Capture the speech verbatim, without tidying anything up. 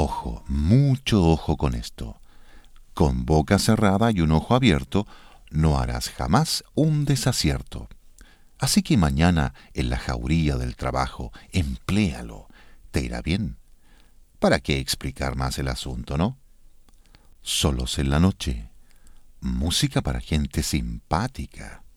Ojo, mucho ojo con esto. Con boca cerrada y un ojo abierto, no harás jamás un desacierto. Así que mañana, en la jauría del trabajo, empléalo. Te irá bien. ¿Para qué explicar más el asunto, no? Solos en la noche. Música para gente simpática.